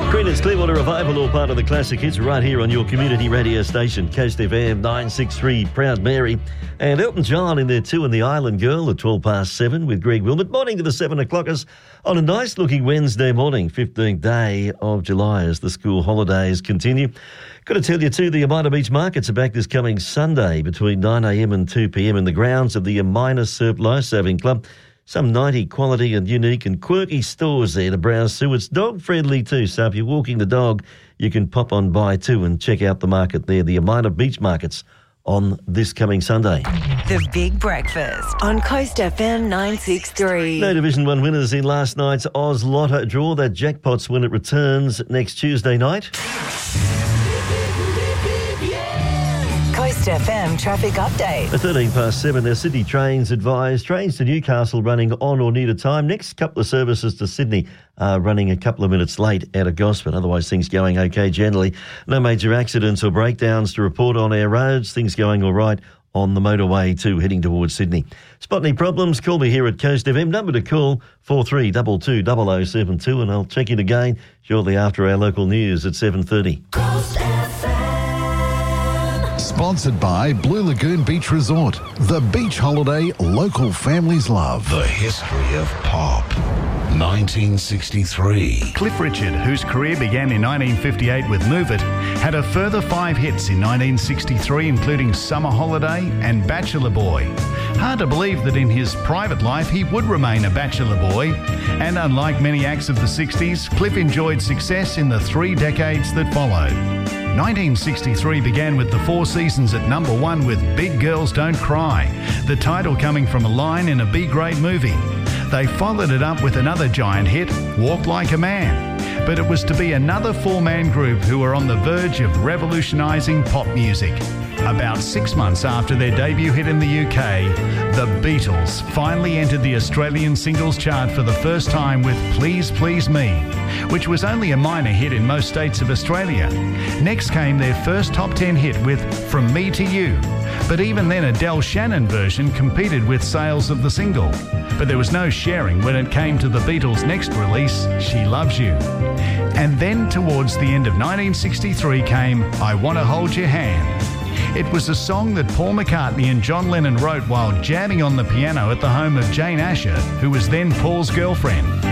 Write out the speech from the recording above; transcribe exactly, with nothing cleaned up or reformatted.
Greenwich Clearwater Revival, all part of the classic hits right here on your community radio station, Coast F M nine sixty-three, Proud Mary. And Elton John in there too, and the Island Girl at twelve past seven with Greg Wilmot. Morning to the seven o'clockers on a nice looking Wednesday morning, fifteenth day of July as the school holidays continue. Got to tell you too, the Amina Beach Markets are back this coming Sunday between nine a m and two p m in the grounds of the Amina Surf Lifesaving Club. Some ninety quality and unique and quirky stores there to browse through. It's dog-friendly too, so if you're walking the dog, you can pop on by too and check out the market there, the Amina Beach Markets, on this coming Sunday. The Big Breakfast on Coast F M nine sixty-three. No Division one winners in last night's Oz Lotto draw. That jackpot's when it returns next Tuesday night. Coast F M traffic update. At thirteen past seven, their Sydney trains advised. Trains to Newcastle running on or near to time. Next couple of services to Sydney are running a couple of minutes late out of Gosford. Otherwise, things going okay generally. No major accidents or breakdowns to report on our roads. Things going all right on the motorway too, heading towards Sydney. Spot any problems? Call me here at Coast F M. Number to call, four three two two, zero zero seven two, and I'll check in again shortly after our local news at seven thirty. Coast F M. Sponsored by Blue Lagoon Beach Resort. The beach holiday local families love. The history of pop. nineteen sixty-three. Cliff Richard, whose career began in nineteen fifty-eight with Move It, had a further five hits in nineteen sixty-three, including Summer Holiday and Bachelor Boy. Hard to believe that in his private life he would remain a bachelor boy. And unlike many acts of the sixties, Cliff enjoyed success in the three decades that followed. nineteen sixty-three began with the Four Seasons at number one with Big Girls Don't Cry, the title coming from a line in a B-grade movie. They followed it up with another giant hit, Walk Like a Man. But it was to be another four-man group who were on the verge of revolutionising pop music. About six months after their debut hit in the U K, the Beatles finally entered the Australian singles chart for the first time with Please Please Me, which was only a minor hit in most states of Australia. Next came their first top ten hit with From Me to You, but even then a Del Shannon version competed with sales of the single. But there was no sharing when it came to the Beatles' next release, She Loves You. And then towards the end of nineteen sixty-three came I Wanna Hold Your Hand. It was a song that Paul McCartney and John Lennon wrote while jamming on the piano at the home of Jane Asher, who was then Paul's girlfriend.